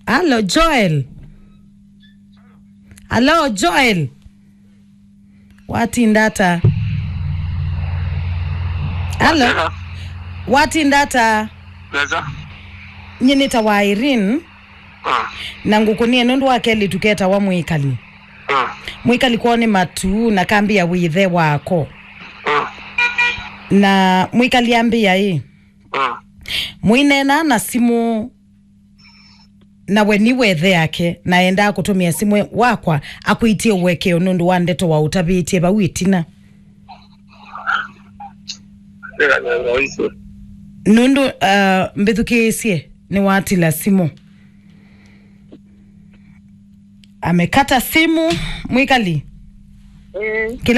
Hello, Joel. Hello, Joel. What in data? Hello. What in data? Leza. Nyinita wa Irene. Na ngukunie nundu wake lituketa wa Mwikali. Mwikali kuone matu na kambi ya withe wako. Na Mwikali ambia hii. Mwinena na simu na weni wethe yake na enda kutumia simu wakwa akuitie uweke nundu wa ndeto wa utabitie ba witina. Nundu mbithukisie ni watila simu. Amekata simu Mwikali.